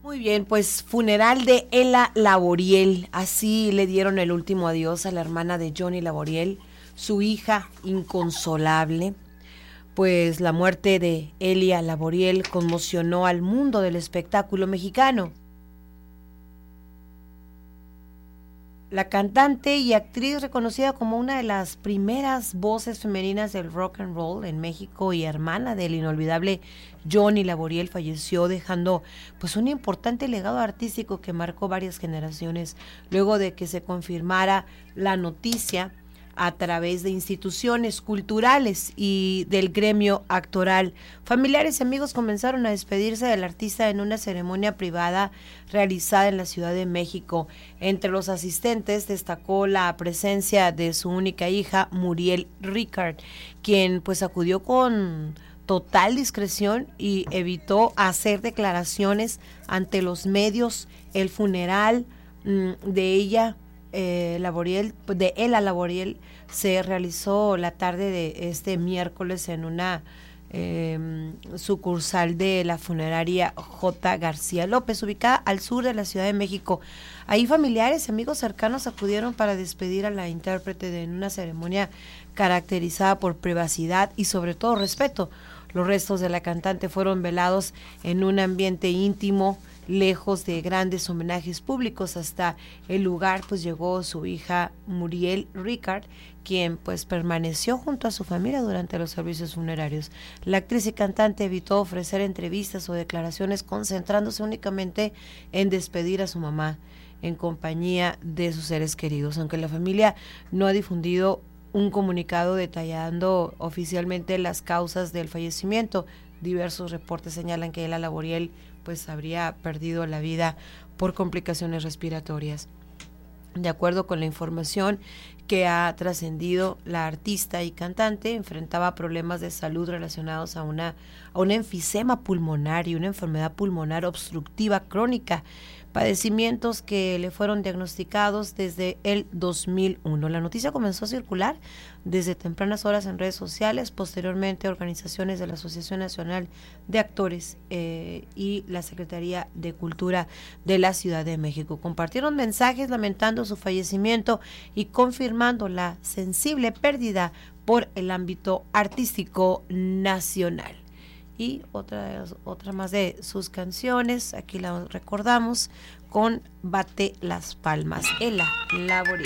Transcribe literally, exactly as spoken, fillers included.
Muy bien, pues funeral de Ela Laboriel, así le dieron el último adiós a la hermana de Johnny Laboriel, su hija inconsolable. Pues la muerte de Elia Laboriel conmocionó al mundo del espectáculo mexicano. La cantante y actriz reconocida como una de las primeras voces femeninas del rock and roll en México y hermana del inolvidable Johnny Laboriel falleció dejando pues un importante legado artístico que marcó varias generaciones luego de que se confirmara la noticia a través de instituciones culturales y del gremio actoral. Familiares y amigos comenzaron a despedirse del artista en una ceremonia privada realizada en la Ciudad de México. Entre los asistentes destacó la presencia de su única hija, Muriel Ricard, quien pues acudió con total discreción y evitó hacer declaraciones ante los medios. El funeral mmm, de ella Eh, Laboriel, de Ela Laboriel se realizó la tarde de este miércoles en una eh, sucursal de la funeraria J. García López, ubicada al sur de la Ciudad de México. Ahí familiares y amigos cercanos acudieron para despedir a la intérprete de, en una ceremonia caracterizada por privacidad y sobre todo respeto. Los restos de la cantante fueron velados en un ambiente íntimo, lejos de grandes homenajes públicos. Hasta el lugar pues llegó su hija Muriel Ricard, quien pues permaneció junto a su familia durante los servicios funerarios. La actriz y cantante evitó ofrecer entrevistas o declaraciones, concentrándose únicamente en despedir a su mamá en compañía de sus seres queridos. Aunque la familia no ha difundido un comunicado detallando oficialmente las causas del fallecimiento, diversos reportes señalan que Ela Laboriel pues habría perdido la vida por complicaciones respiratorias. De acuerdo con la información que ha trascendido, la artista y cantante enfrentaba problemas de salud relacionados a una a un enfisema pulmonar y una enfermedad pulmonar obstructiva crónica, padecimientos que le fueron diagnosticados desde el dos mil uno. La noticia comenzó a circular desde tempranas horas en redes sociales. Posteriormente, organizaciones de la Asociación Nacional de Actores eh, y la Secretaría de Cultura de la Ciudad de México compartieron mensajes lamentando su fallecimiento y confirmando la sensible pérdida por el ámbito artístico nacional. Y otra, otra más de sus canciones, aquí la recordamos con Bate las Palmas, Ela Laboriel.